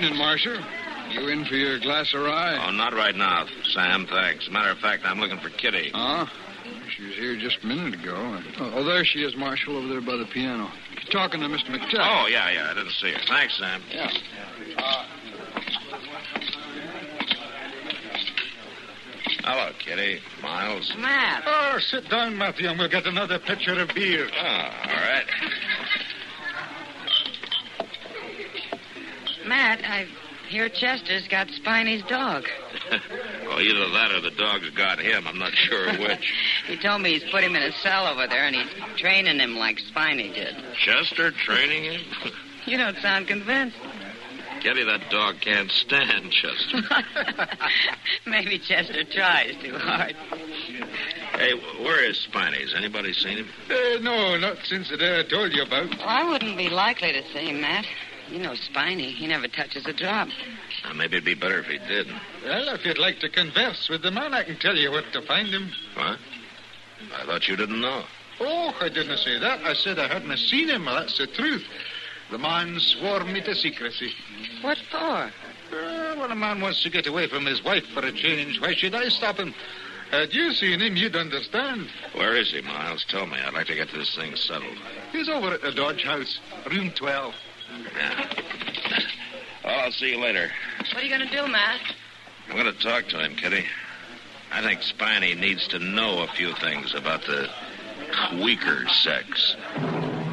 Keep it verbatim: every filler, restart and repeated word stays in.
evening, Marshal. You in for your glass of rye? Oh, not right now, Sam, thanks. Matter of fact, I'm looking for Kitty. Huh? She was here just a minute ago. Oh, oh, there she is, Marshal, over there by the piano. She's talking to Mister McTaggart. Oh, yeah, yeah, I didn't see her. Thanks, Sam. Yeah. Uh, Hello, Kitty. Miles. Matt. Oh, sit down, Matthew, and we'll get another pitcher of beer. Oh, all right. Matt, I hear Chester's got Spiney's dog. Well, either that or the dog's got him. I'm not sure which. He told me he's put him in a cell over there, and he's training him like Spiney did. Chester training him? You don't sound convinced. Kitty, that dog can't stand Chester. Maybe Chester tries too hard. Hey, where is Spiney? Has anybody seen him? Uh, no, not since the day I told you about. Well, I wouldn't be likely to see him, Matt. You know Spiney. He never touches a drop. Uh, maybe it'd be better if he did. Well, if you'd like to converse with the man, I can tell you where to find him. What? I thought you didn't know. Oh, I didn't say that. I said I hadn't seen him. Well, that's the truth. The man swore me to secrecy. What for? Uh, when a man wants to get away from his wife for a change, why should I stop him? Had you seen him, you'd understand. Where is he, Miles? Tell me. I'd like to get this thing settled. He's over at the Dodge House, room twelve. Yeah. Well, I'll see you later. What are you going to do, Matt? I'm going to talk to him, Kitty. I think Spiney needs to know a few things about the Quaker sex.